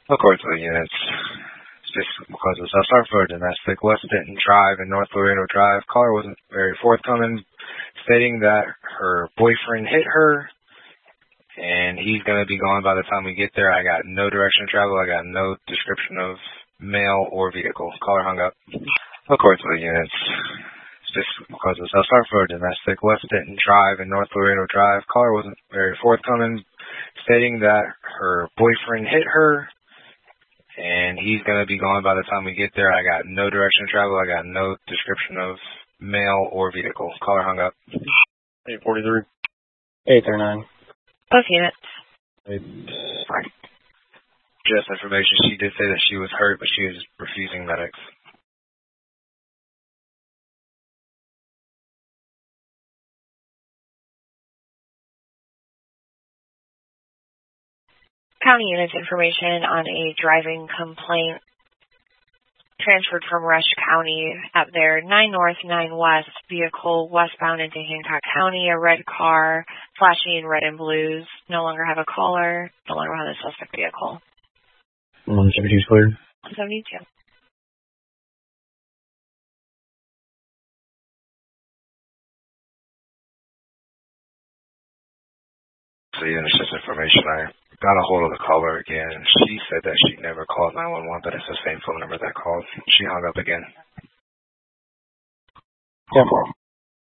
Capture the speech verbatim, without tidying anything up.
Of course, the units. Just because of South Starford domestic West Denton Drive and North Laredo Drive. Caller wasn't very forthcoming, stating that her boyfriend hit her, and he's going to be gone by the time we get there. I got no direction of travel. I got no description of male or vehicle. Caller hung up. Of course, the units. Just because of South Starford domestic West Denton Drive and North Laredo Drive. Caller wasn't very forthcoming, stating that her boyfriend hit her, and he's going to be gone by the time we get there. I got no direction of travel. I got no description of male or vehicle. Caller hung up. eight forty-three. eight thirty-nine. Both units. Eight. Just information. She did say that she was hurt, but she was refusing medics. County units information on a driving complaint transferred from Rush County at their nine North, nine West vehicle westbound into Hancock County, a red car flashing in red and blues. No longer have a caller. No longer have a suspect vehicle. one seventy-two is cleared. one seventy-two. So yeah, it's just information. I got a hold of the caller again. She said that she never called nine one one, but it's the same phone number that called. She hung up again. Yeah.